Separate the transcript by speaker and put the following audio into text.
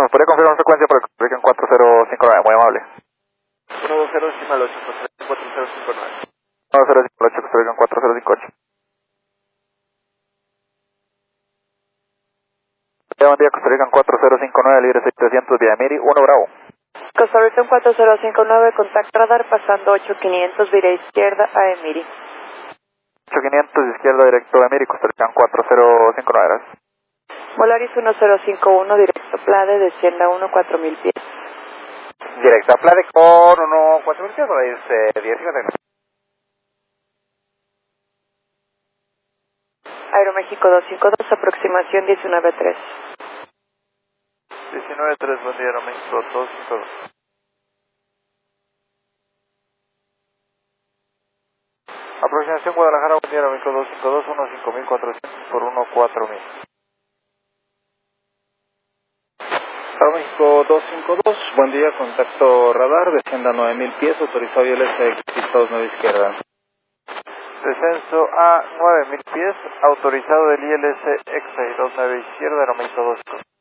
Speaker 1: ¿Me podría confirmar frecuencia para Costa Rica en 4059? Muy amable.
Speaker 2: 120 decimal 8, Costa Rica 4059.
Speaker 1: 1058, Costa Rica en 4058. Buen día, Costa Rica en 4059, libre 6300, vía Miri, 1 Bravo.
Speaker 3: Costa Rica 4059, contacto radar pasando 8500, vía izquierda a Emiri.
Speaker 1: 8500, izquierda directo de Miri, Costa Rica en 4059, gracias.
Speaker 3: Volaris 1051, directo Plade, descienda 4000 pies.
Speaker 1: Directo a Plade con 4000 pies, por ahí es 1059.
Speaker 3: Aeroméxico 252, aproximación 193.
Speaker 2: 193, buen día, Aeroméxico 252. Aproximación Guadalajara, buen día, Aeroméxico 252, 15400 por 14000.
Speaker 4: Aeroméxico 252, buen día, contacto radar, descienda 9000 pies, autorizado ILS Estados 9 izquierda.
Speaker 2: Descenso a 9000 pies, autorizado del ILS EXA 29 izquierda, Aeroméxico 252.